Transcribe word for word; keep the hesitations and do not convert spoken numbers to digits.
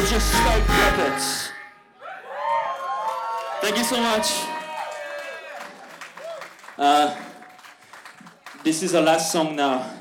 Just Stoke Puppets. Thank you so much. Uh, this is our last song now.